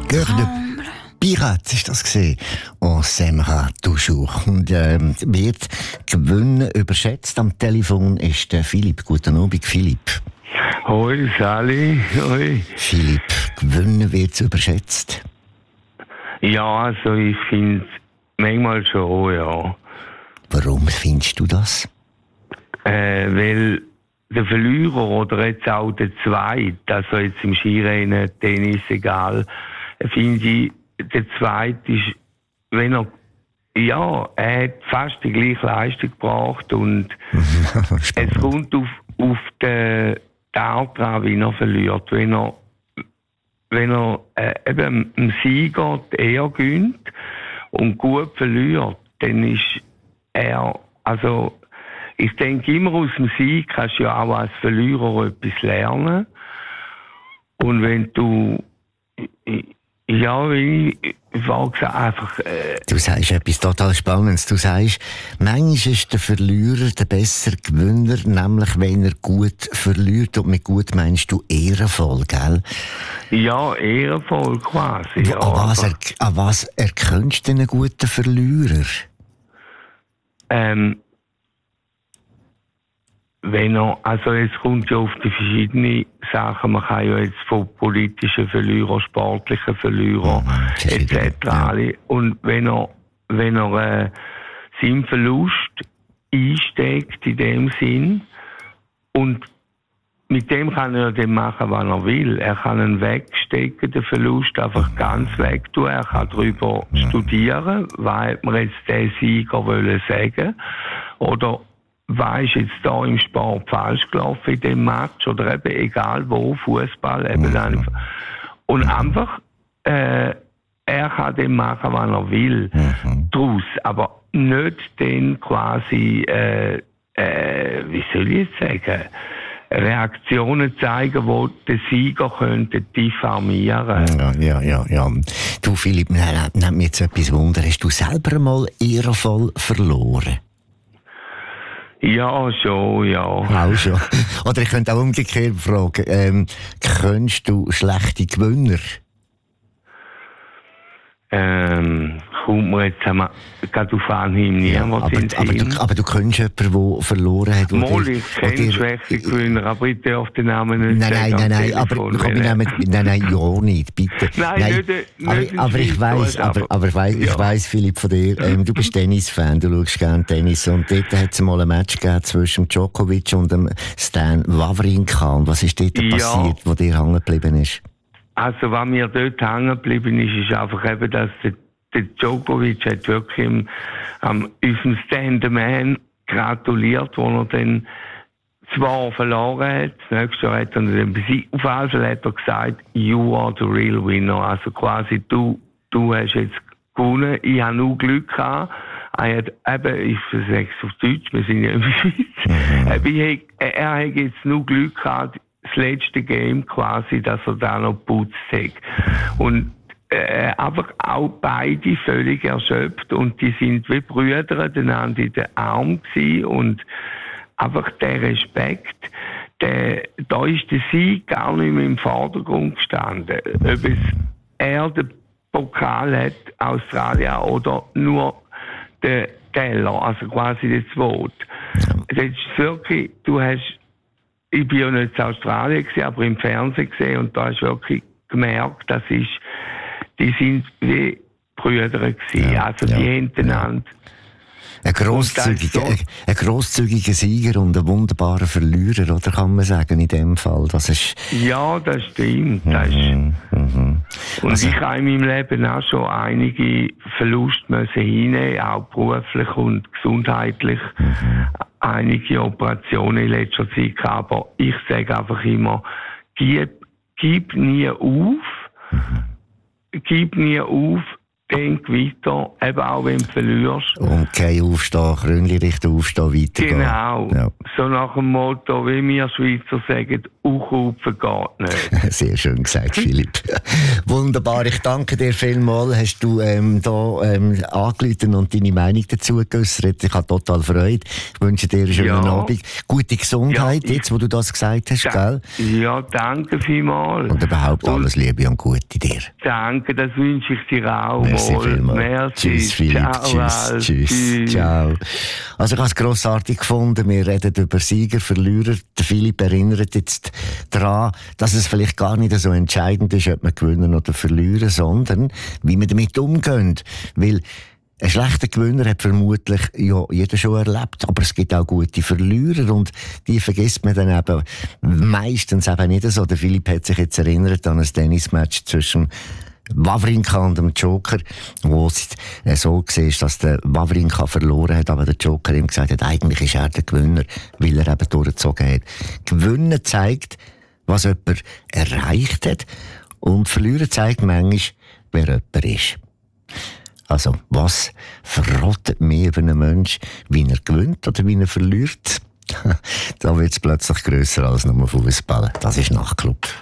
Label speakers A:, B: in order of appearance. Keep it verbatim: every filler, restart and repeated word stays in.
A: Cœur de Pirate ist das gesehen. On s'aimera toujours. Und ähm, wird Gewinnen überschätzt. Am Telefon ist der Philipp. Guten Abend, Philipp.
B: Hoi, Sally. Hoi.
A: Philipp, Gewinnen wird überschätzt.
B: Ja, also ich finde es manchmal schon, ja.
A: Warum findest du das?
B: Äh, weil der Verlierer oder jetzt auch der Zweite, also jetzt im Skirennen, Tennis, egal, finde ich, der Zweite ist, wenn er, ja, er hat fast die gleiche Leistung gebracht und es kommt auf, auf den Tag dran, wie er verliert. Wenn er, wenn er äh, eben einen Sieger eher gönnt und gut verliert, dann ist er, also ich denke immer, aus dem Sieg kannst du ja auch als Verlierer etwas lernen. Und wenn du, ja, ich, ich war gesagt, einfach... Äh,
A: du sagst etwas total Spannendes. Du sagst, manchmal ist der Verlierer der bessere Gewinner, nämlich wenn er gut verliert. Und mit gut meinst du ehrenvoll, gell?
B: Ja, ehrenvoll quasi. Ja,
A: an, was er, an was erkennst du einen guten Verlierer?
B: Ähm... Wenn er, also es kommt ja auf die verschiedenen Sachen, man kann ja jetzt von politischen Verlierern, sportlichen Verlierern
A: mhm,
B: et cetera. Ja. Und wenn er, wenn er äh, seinen Verlust einsteckt in dem Sinn und mit dem kann er dann machen, was er will. Er kann ihn wegstecken, den Verlust einfach ganz wegtun. Er kann darüber mhm. studieren, was hat man jetzt den Sieger wollen sagen. Oder was ist jetzt da im Sport falsch gelaufen in dem Match oder eben egal wo, Fußball eben mhm. einfach. Und mhm. einfach, äh, er kann dem machen, was er will, mhm. draus, aber nicht dann quasi, äh, äh, wie soll ich jetzt sagen, Reaktionen zeigen, die den Sieger könnten diffamieren.
A: Ja, ja, ja, ja. Du Philipp, nimmt mich jetzt etwas Wunder, hast du selber mal ehrenvoll verloren?
B: Ja, schon, ja.
A: Auch schon. Oder ich könnte auch umgekehrt fragen, ähm, kennst du schlechte Gewinner?
B: Ähm, kommt mir jetzt einmal, gerade auf Anhieb nie,
A: ja,
B: was
A: aber,
B: sind
A: aber, du, aber du kennst jemanden, der verloren hat?
B: Mal, ich kenne schlechte Gewinner, aber ich darf den Namen nicht
A: nein,
B: sagen.
A: Nein, nein, nein, aber komm, ich nehme, nein, nein, ja nicht, bitte.
B: Nein,
A: nein
B: nicht, nicht
A: aber, aber ich weiss, aber, aber weiss,
B: ja.
A: ich weiss, Philipp, von dir, ähm, du bist Tennis-Fan, du schaust gerne Tennis und dort hat es mal ein Match gegeben zwischen Djokovic und dem Stan Wawrinka. Und was ist dort ja. passiert, wo dir hängen geblieben ist?
B: Also, was mir dort hängen geblieben ist, ist einfach eben, dass der, der Djokovic hat wirklich im, am, auf dem Stand the Man gratuliert, wo er dann zwar verloren hat, das nächste Jahr hat er dann besiegt. Auf jeden Fall hat er gesagt, you are the real winner. Also quasi, du, du hast jetzt gewonnen, ich habe nur Glück gehabt. Er hat eben, ich sage es auf Deutsch, wir sind ja in der Schweiz, mhm. er hat jetzt nur Glück gehabt, das letzte Game quasi, dass er da noch geputzt hat. Und äh, einfach auch beide völlig erschöpft und die sind wie Brüder einander in den Arm gewesen und einfach der Respekt, der, da ist der Sieg gar nicht mehr im Vordergrund gestanden. Ob es er den Pokal hat, Australien, oder nur der Keller, also quasi der Zweite. Das ist wirklich, du hast, ich bin ja nicht in Australien gesehen, aber im Fernsehen gesehen und da hast du wirklich gemerkt, das ist, die sind wie Brüder gewesen. Ja, also die ja, haben einander.
A: Ein grosszügiger, so, ein grosszügiger Sieger und ein wunderbarer Verlierer, oder kann man sagen, in dem Fall. Das ist
B: ja, das stimmt. Das
A: mhm, mhm.
B: Und
A: also,
B: ich habe in meinem Leben auch schon einige Verluste müssen hinnehmen, auch beruflich und gesundheitlich. Mhm. Einige Operationen in letzter Zeit gehabt, aber ich sage einfach immer, gib, gib nie auf, mhm. gib nie auf, denk weiter, eben auch wenn du verlierst.
A: Und kein Aufstehen, Krönchen richten, aufstehen, weitergehen.
B: Genau.
A: Ja.
B: So nach dem Motto, wie wir Schweizer sagen, aufrufen geht nicht.
A: Sehr schön gesagt, Philipp. Wunderbar, ich danke dir vielmals. Hast du ähm, da ähm, angerufen und deine Meinung dazu geäussert. Ich habe total Freude. Ich wünsche dir einen schönen ja. Abend. Gute Gesundheit, ja, jetzt wo du das gesagt hast,
B: da,
A: gell?
B: Ja, danke vielmals.
A: Und überhaupt und alles Liebe und Gute dir.
B: Danke, das wünsche ich dir auch.
A: Merci
B: mal.
A: vielmals.
B: Merci.
A: Tschüss, Philipp.
B: Ciao,
A: tschüss, tschüss, tschüss. Ciao. Also ich habe es grossartig gefunden. Wir reden über Sieger, Verlierer. Der Philipp erinnert jetzt daran, dass es vielleicht gar nicht so entscheidend ist, ob man gewinnen oder verlieren, sondern wie man damit umgeht. Weil ein schlechter Gewinner hat vermutlich ja jeder schon erlebt, aber es gibt auch gute Verlierer und die vergisst man dann eben meistens eben nicht so. Der Philipp hat sich jetzt erinnert an ein Tennismatch zwischen Wawrinka und dem Joker, wo es so war, dass der Wawrinka verloren hat, aber der Joker ihm gesagt hat, eigentlich ist er der Gewinner, weil er eben durchgezogen hat. Gewinnen zeigt, was jemand erreicht hat, und Verlieren zeigt manchmal, wer jemand ist. Also, was verrottet mehr über einen Menschen, wie er gewinnt oder wie er verliert? Da wird es plötzlich grösser als nur Fußball. Das ist Nachtclub.